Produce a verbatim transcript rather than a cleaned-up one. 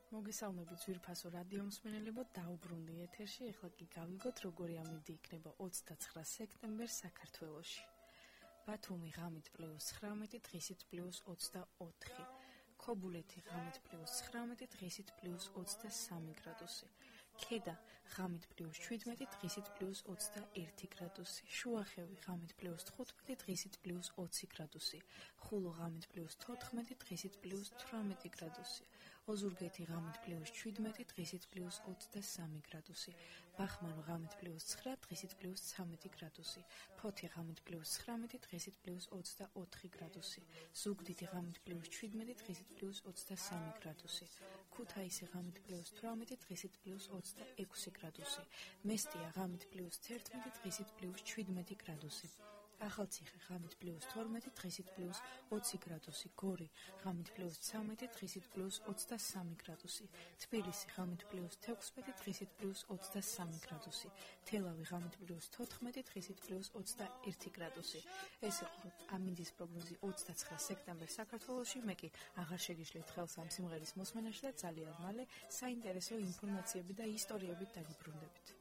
მოგესალმებით ძვირფასო რადიო მსმენელებო, დაუბრუნდი ეთერში. ეხლა კი გავიგოთ, როგორი ამინდი იქნება ოცდაცხრა სექტემბერს საქართველოში. ბათუმი ღამით პლუს ცხრამეტი, დღისით პლუს ოცდაოთხი. ქობულეთი ღამით პლუს ცხრამეტი, დღისით პლუს ოცდასამი გრადუსი. ქედა ღამით პლუს შვიდმეტი, დღისით პლუს ოცდაერთი გრადუსი. შუახევი ღამით პლუს თხუთმეტი, დღისით პლუს ოცი გრადუსი. ხულო ღამით პლუს თოთხმეტი, დღისით პლუს თვრამეტი გრადუსი. ოზურგეთი ღამით პლუს შვიდმეტი, დღისით პლუს ოცდასამი გრადუსი. ბახმარო ღამით პლუს ცხრა, დღისით პლუს ცამეტი გრადუსი. ფოთი ღამით პლუს ცხრამეტი, დღისით პლუს ოცდაოთხი გრადუსი. ზუგდიდი ღამით პლუს შვიდმეტი, დღისით პლუს ოცდასამი გრადუსი. ქუთაისი ღამით პლუს თვრამეტი, დღისით პლუს ოცდაექვსი გრადუსი. მესტია ღამით პლუს თერთმეტი, დღისით პლუს შვიდმეტი გრადუსი. ახალციხე ღამით პლუს თორმეტი, დღისით პლუს ოცი გრადუსი. გორი ღამით პლუს ცამეტი, დღისით პლუს ოცდასამი გრადუსი. თბილისი ღამით პლუს თექვსმეტი, დღისით პლუს ოცდასამი გრადუსი. თელავი ღამით პლუს თოთხმეტი, დღისით პლუს ოცდაერთი გრადუსი. ეს იყო ამინდის პროგნოზი ოცდაცხრა სექტემბერს საქართველოში. მე კი აღარ შეგიშლით ხელს ამ სიმღერის მოსმენაში და ძალიან მალე საინტერესო ინფორმაციები და ისტორიებით დაგიბრუნდებით.